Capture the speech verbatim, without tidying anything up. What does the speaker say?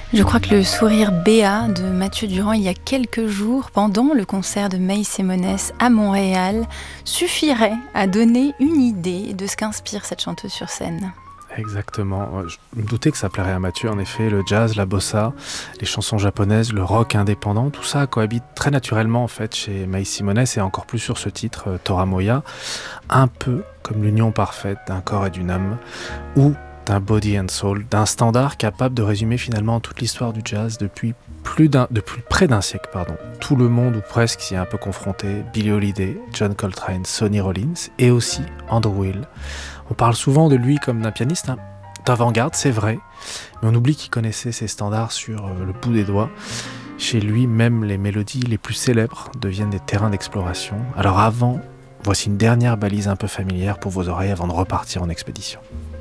Je crois que le sourire béat de Mathieu Durand il y a quelques jours, pendant le concert de May Semonès à Montréal, suffirait à donner une idée de ce qu'inspire cette chanteuse sur scène. Exactement. Je me doutais que ça plairait à Mathieu, en effet. Le jazz, la bossa, les chansons japonaises, le rock indépendant, tout ça cohabite très naturellement en fait chez May Semonès et encore plus sur ce titre, Tora Moya, un peu comme l'union parfaite d'un corps et d'une âme, ou d'un body and soul, d'un standard capable de résumer finalement toute l'histoire du jazz depuis plus d'un, depuis près d'un siècle, pardon. Tout le monde ou presque s'y est un peu confronté. Billie Holiday, John Coltrane, Sonny Rollins et aussi Andrew Hill. On parle souvent de lui comme d'un pianiste hein, d'avant-garde, c'est vrai, mais on oublie qu'il connaissait ses standards sur euh, le bout des doigts. Chez lui, même les mélodies les plus célèbres deviennent des terrains d'exploration. Alors avant, voici une dernière balise un peu familière pour vos oreilles avant de repartir en expédition.